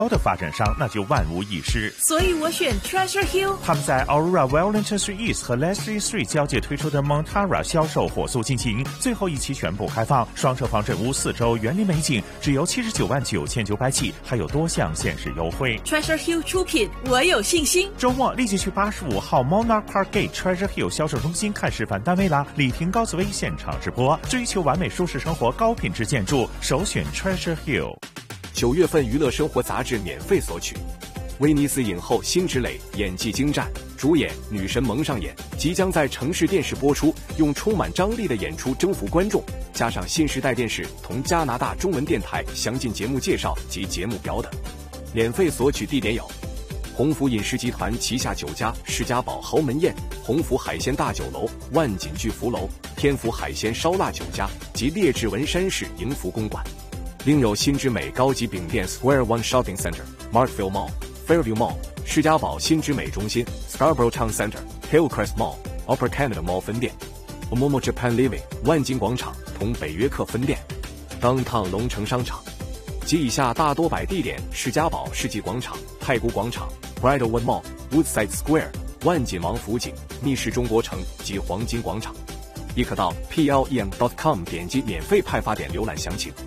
的发展商，那就万无一失。 所以我选 Treasure Hill。 他们在 Aurora Wellington Street East 和 Leslie Street 交界推出的 Montara 销售火速进行，最后一期全部开放，双车房整屋4周，园林美景，只由79.999起，还有多项限时优惠。 Treasure Hill 出品，我有信心。 周末立即去85号 Monarch Park Gate Treasure Hill 销售中心看示范单位啦！李婷、高紫薇现场直播，追求完美舒适生活，高品质建筑，首选 Treasure Hill。 9月份娱乐生活杂志免费索取。威尼斯影后辛芷蕾演技精湛，主演女神蒙上演，即将在城市电视播出，用充满张力的演出征服观众，加上新时代电视同加拿大中文电台详尽节目介绍及节目表等。免费索取地点有鸿福饮食集团旗下9家世家堡豪门宴、鸿福海鲜大酒楼、万锦巨福楼、天福海鲜烧腊9家及列治文山市迎福公馆。另有新之美高级饼店 Square One Shopping Center、Markville Mall、Fairview Mall、世家堡新之美中心、Scarborough Town Center、Hillcrest Mall、Upper Canada Mall 分店、Omomo Japan Living 万金广场同北约克分店、Downtown 龙城商场及以下大多摆地点：世家堡世纪广场、太古广场、Bridlewood Mall、Woodside Square、万锦王府井、密室中国城及黄金广场。亦可到 plem.com 点击免费派发点浏览详情。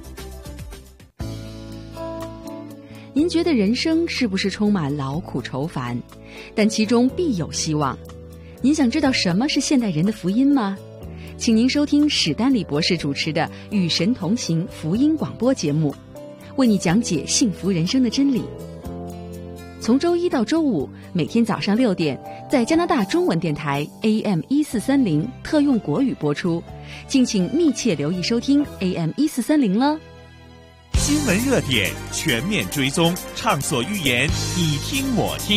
您觉得人生是不是充满劳苦愁烦？但其中必有希望。您想知道什么是现代人的福音吗？请您收听史丹利博士主持的《与神同行》福音广播节目，为你讲解幸福人生的真理。从周一到周五，每天早上6点，在加拿大中文电台 AM1430 特用国语播出，敬请密切留意收听 AM1430 了。 新闻热点全面追踪，畅所欲言，你听我听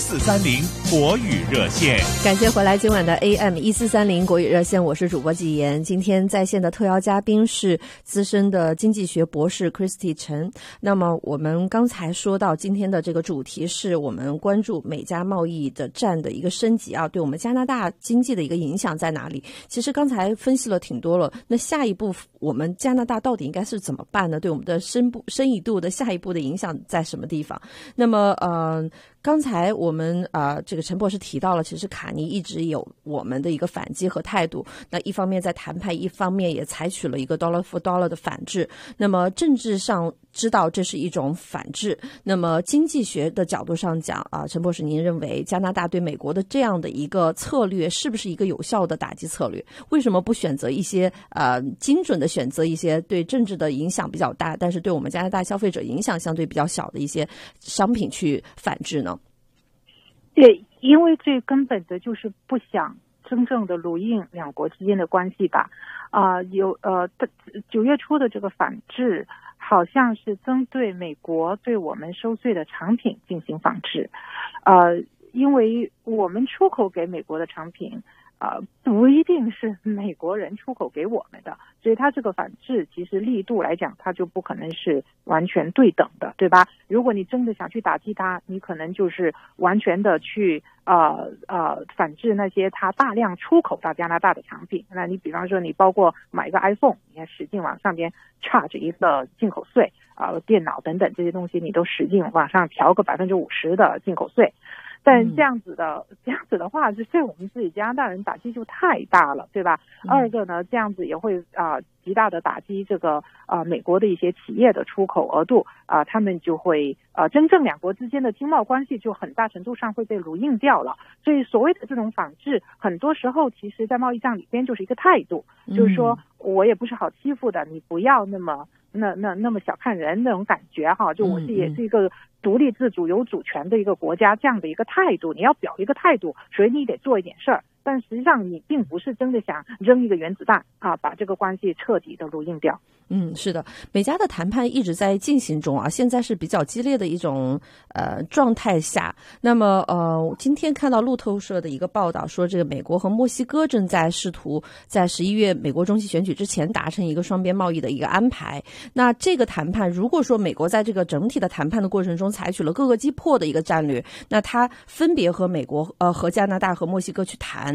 ，1430国语热线。 感谢回来今晚的 AM1430国语热线，我是主播纪言。今天在线的特邀嘉宾是资深的经济学博士 Christy 陈。那么我们刚才说到今天的这个主题是我们关注美加贸易的战的一个升级啊，对我们加拿大经济的一个影响在哪里？其实刚才分析了挺多了，那下一步我们加拿大到底应该是怎么办呢？对我们的深一度的下一步的影响在什么地方？那么刚才我们这个陈博士提到了，其实卡尼一直有我们的一个反击和态度。那一方面在谈判，一方面也采取了一个 dollar for dollar 的反制。那么政治上知道这是一种反制，那么经济学的角度上讲陈博士，您认为加拿大对美国的这样的一个策略是不是一个有效的打击策略？为什么不选择一些精准的选择一些对政治的影响比较大，但是对我们加拿大消费者影响相对比较小的一些商品去反制呢？ 对，因为最根本的就是不想真正的รู印两国之间的关系吧。9月初的这个反制好像是针对美国对我们收税的产品进行反制，因为我们出口给美国的产品不一定是美国人出口给我们的，所以它这个反制其实力度来讲，它就不可能是完全对等的，对吧？如果你真的想去打击它，你可能就是完全的去反制那些它大量出口到加拿大的产品。那你比方说你包括买一个 iPhone， 你还使劲往上边 charge 一个进口税电脑等等这些东西你都使劲往上调个 50% 的进口税。但这样子的话，是对我们自己加拿大人打击就太大了，对吧？二个呢，这样子也会极大的打击这个美国的一些企业的出口额度他们就会真正两国之间的经贸关系就很大程度上会被รู印掉了。所以所谓的这种反制，很多时候其实在贸易战里边就是一个态度，就是说我也不是好欺负的，你不要那么小看人那种感觉哈，就我也是一个独立自主有主权的一个国家，这样的一个态度，你要表一个态度，所以你得做一点事儿。但实际上你并不是真的想扔一个原子弹把这个关系彻底的รู印掉。 是的，美加的谈判一直在进行中现在是比较激烈的一种状态下。那么今天看到路透社的一个报道说，这个美国和墨西哥正在试图在11月美国中期选举之前达成一个双边贸易的一个安排。那这个谈判如果说美国在这个整体的谈判的过程中采取了各个击破的一个战略，那它分别和美国和加拿大和墨西哥去谈，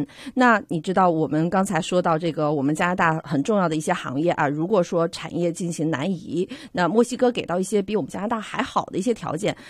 难。那你知道我们刚才说到这个我们加拿大很重要的一些行业啊，如果说产业进行南移，那墨西哥给到一些比我们加拿大还好的一些条件，